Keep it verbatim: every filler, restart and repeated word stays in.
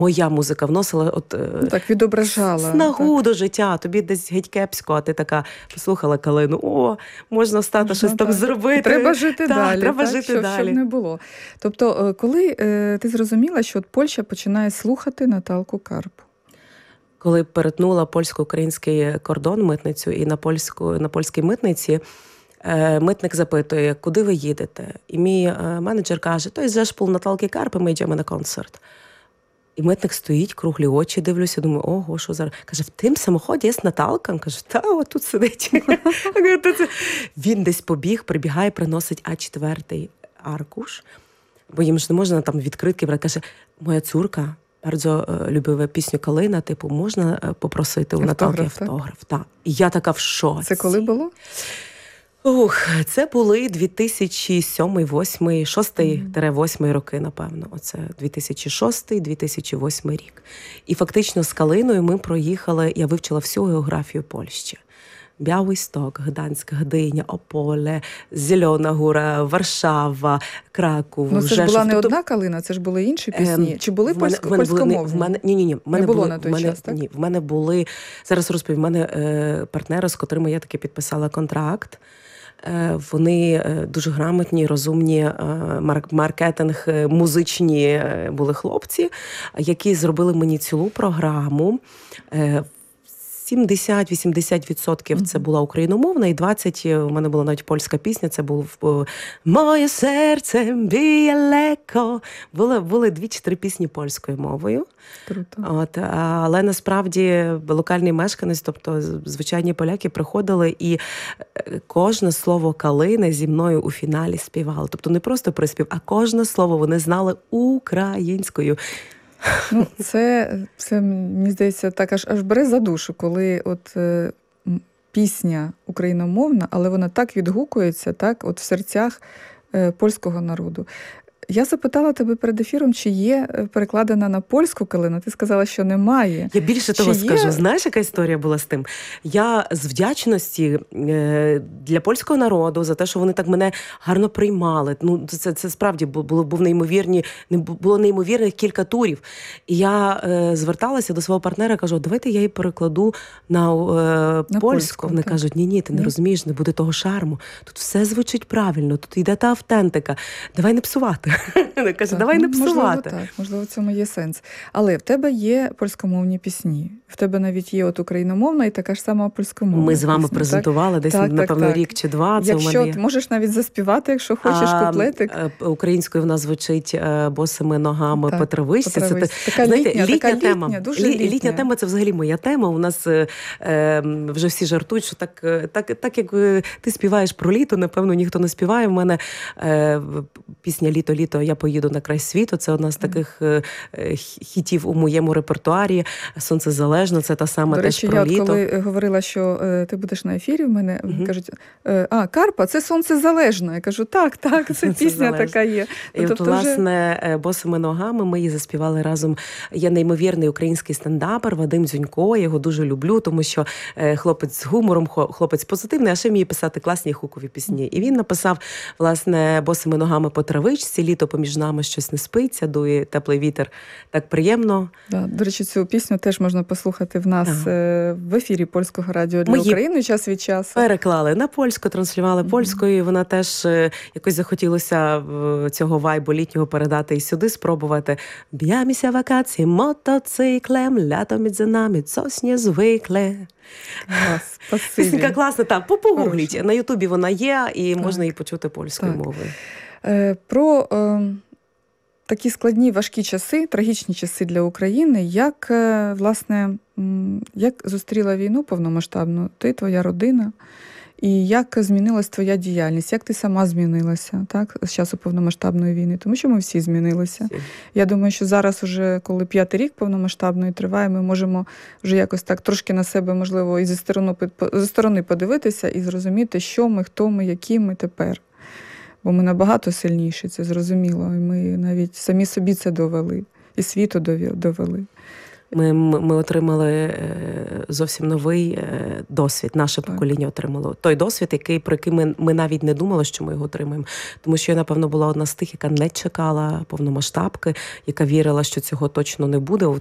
моя музика вносила от, ну, так, відображала. Снагу так. до життя. Тобі десь геть кепсько, а ти така послухала калину, о, можна встати, можна, щось так. там зробити. Треба жити так, далі, треба так, жити щоб, далі. щоб не було. Тобто, коли е, ти зрозуміла, що от Польща починає слухати Наталку Карпу? Коли перетнула польсько-український кордон, митницю, і на, польську, на польській митниці митник запитує, куди ви їдете? І мій менеджер каже, той зешпул Наталки Карпи, ми йдемо на концерт. І митник стоїть, круглі очі, дивлюся, думаю, ого, що зараз? Каже, в тим самоході є Наталка? Каже, та, от тут сидить. Він десь побіг, прибігає, приносить а чотири аркуш, бо їм ж не можна там відкритки брати. Каже, моя цурка дуже любила пісню «Калина», типу, можна попросити у Наталки автограф? Так. І я така в шоці. Це коли було? Ух, це були дві тисячі сьомий, восьмий, шостий-восьмий роки, напевно. Оце дві тисячі шостий - дві тисячі восьмий рік. І фактично з Калиною ми проїхали, я вивчила всю географію Польщі. Бяłystok, Гданськ, Гдиня, Ополе, Зелена Гора, Варшава, Краков, Ну, це Жешов. ж була не тобто... одна Калина, це ж були інші пісні. Ем, Чи були польсько, мене, польськомовні? В мене, ні, ні, ні. В мене не було були, на той в мене, час, так? Ні, в мене були, зараз розповім, в мене е, партнери, з котрими я таки підписала контракт. Е, вони е, дуже грамотні, розумні, е, маркетинг, е, музичні е, були хлопці, які зробили мені цілу програму. Е, сімдесят-вісімдесят відсотків це була україномовна, і двадцять відсотків у мене була навіть польська пісня, це був «Моє серце біє леко». Були, були дві-чотири пісні польською мовою. Круто. От, але насправді локальний мешканець, тобто звичайні поляки приходили і кожне слово Калини зі мною у фіналі співали. Тобто не просто приспів, а кожне слово вони знали українською. Ну, це, це, мені здається, так аж, аж бере за душу, коли от е, пісня україномовна, але вона так відгукується, так, от в серцях е, польського народу. Я запитала тебе перед ефіром, чи є перекладена на польську Калина. Ти сказала, що немає. Я більше чи того є... скажу. Знаєш, яка історія була з тим? Я з вдячності для польського народу за те, що вони так мене гарно приймали. Ну, це, це справді було, був неймовірні, було неймовірних кілька турів. І я е, зверталася до свого партнера, кажу, давайте я її перекладу на, е, на польську. Вони так. кажуть, ні-ні, ти не ні. розумієш, не буде того шарму. Тут все звучить правильно, тут йде та автентика. Давай не псувати. Вона каже, давай не псувати. Можливо, так, можливо, в цьому є сенс. Але в тебе є польськомовні пісні. В тебе навіть є от україномовна і така ж сама польськомовна. Ми з вами пісня, презентували так? десь, так, напевно, так, рік чи два. Це якщо у мене... ти можеш навіть заспівати, якщо хочеш, а, куплетик. Українською в нас звичить босими ногами так, по травичці. Це, така знаєте, літня, літня така тема. Літня, дуже Лі, літня. літня тема – це взагалі моя тема. У нас е, вже всі жартують, що так, так, так як ти співаєш про літо, напевно, ніхто не співає. У мене е, пісня «Літо-літо, я поїду на край світу». Це одна з таких е, хітів у моєму репертуарі. «Сонцезалежно» – це та сама До теж речі, про я літо. Коли говорила, що е, ти будеш на ефірі, в мене uh-huh. кажуть, е, а, Карпа, це «Сонцезалежно». Я кажу, так, так, це пісня така є. І тобто, от, власне, вже... «Босими ногами» ми її заспівали разом. Є неймовірний український стендапер Вадим Дзюнько, я його дуже люблю, тому що хлопець з гумором, хлопець позитивний, а ще вміє писати класні хукові пісні. І він написав, власне, «Босими ногами по травичці», «Літо поміж нами щось не спиться», дує теплий вітер, так приємно. Да, до речі, цю пісню теж можна послухати в нас ага. в ефірі Польського радіо для ми України час від часу. Переклали на польську, транслювали mm-hmm. польською, і вона теж якось захотілося цього вайбу літнього передати і сюди спробувати. Б'яміся вакації мотоциклем, лято між нами, цось незвикле. Пісенька класна, так, попогугліть. На Ютубі вона є, і так. можна її почути польською так. мовою. Е, про е, такі складні, важкі часи, трагічні часи для України, як, е, власне, як зустріла війну повномасштабну ти, твоя родина, і як змінилась твоя діяльність, як ти сама змінилася, так, з часу повномасштабної війни, тому що ми всі змінилися. Всі. Я думаю, що зараз уже, коли п'ятий рік повномасштабної триває, ми можемо вже якось так трошки на себе, можливо, і зі сторони, зі сторони подивитися і зрозуміти, що ми, хто ми, які ми тепер. Бо ми набагато сильніші, це зрозуміло, і ми навіть самі собі це довели, і світу довели. Ми, ми, ми отримали зовсім новий досвід. Наше Так. покоління отримало той досвід, який, про який ми, ми навіть не думали, що ми його отримаємо. Тому що я, напевно, була одна з тих, яка не чекала повномасштабки, яка вірила, що цього точно не буде.